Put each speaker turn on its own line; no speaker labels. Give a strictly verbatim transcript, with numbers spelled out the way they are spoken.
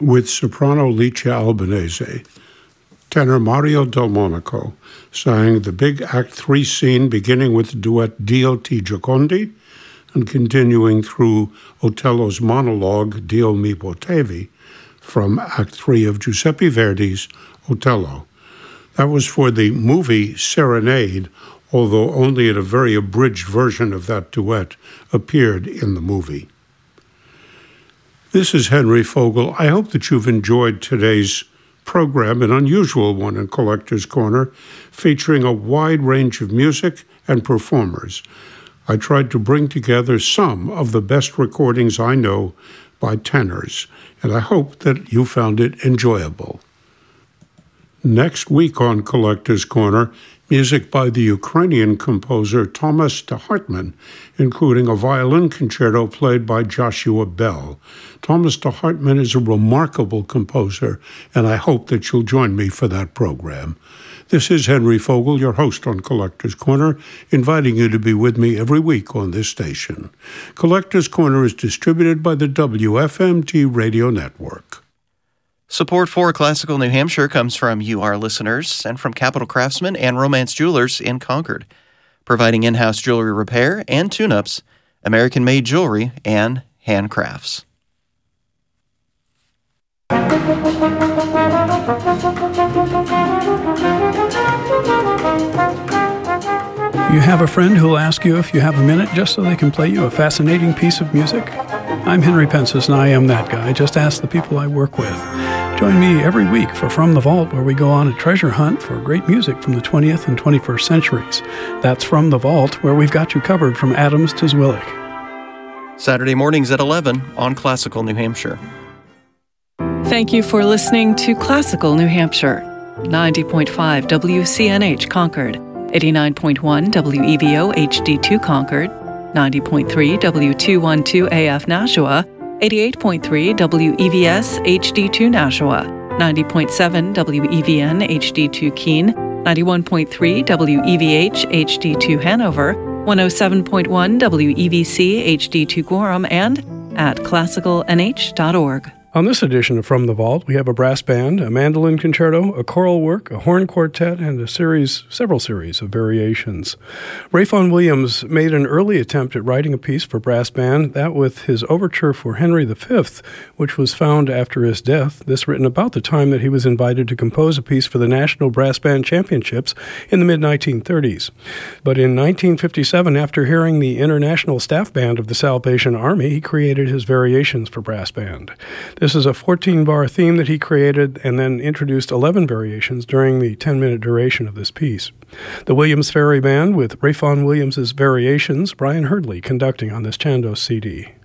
with soprano Licia Albanese. Tenor Mario Del Monaco sang the big Act Three scene, beginning with the duet Dio ti Giocondi and continuing through Otello's monologue Dio mi potevi from Act Three of Giuseppe Verdi's Otello. That was for the movie Serenade, although only a very abridged version of that duet appeared in the movie. This is Henry Fogel. I hope that you've enjoyed today's program, an unusual one in Collector's Corner, featuring a wide range of music and performers. I tried to bring together some of the best recordings I know by tenors, and I hope that you found it enjoyable. Next week on Collector's Corner, music by the Ukrainian composer Thomas de Hartmann, including a violin concerto played by Joshua Bell. Thomas de Hartmann is a remarkable composer, and I hope that you'll join me for that program. This is Henry Fogel, your host on Collector's Corner, inviting you to be with me every week on this station. Collector's Corner is distributed by the W F M T Radio Network.
Support for Classical New Hampshire comes from you, our listeners, and from Capital Craftsman and Romance Jewelers in Concord, providing in-house jewelry repair and tune-ups, American-made jewelry, and handcrafts.
You have a friend who'll ask you if you have a minute just so they can play you a fascinating piece of music? I'm Henry Pensis, and I am that guy. Just ask the people I work with. Join me every week for From the Vault, where we go on a treasure hunt for great music from the twentieth and twenty-first centuries. That's From the Vault, where we've got you covered from Adams to Zwillig.
Saturday mornings at eleven on Classical New Hampshire.
Thank you for listening to Classical New Hampshire. ninety point five W C N H Concord, eighty-nine point one W E V O H D two Concord, ninety point three W two twelve A F Nashua, eighty-eight point three W E V S H D two Nashua, ninety point seven W E V N H D two Keene, ninety-one point three W E V H H D two Hanover, one oh seven point one W E V C H D two Gorham, and at classical n h dot org.
On this edition of From the Vault, we have a brass band, a mandolin concerto, a choral work, a horn quartet, and a series, several series of variations. Ralph Vaughan Williams made an early attempt at writing a piece for brass band, that with his overture for Henry the Fifth, which was found after his death, this written about the time that he was invited to compose a piece for the National Brass Band Championships in the mid nineteen thirties. But in nineteen fifty-seven, after hearing the International Staff Band of the Salvation Army, he created his variations for brass band. This is a fourteen-bar theme that he created and then introduced eleven variations during the ten-minute duration of this piece. The Williams Ferry Band with Ralph Vaughan Williams' variations, Brian Hurdley conducting on this Chandos C D.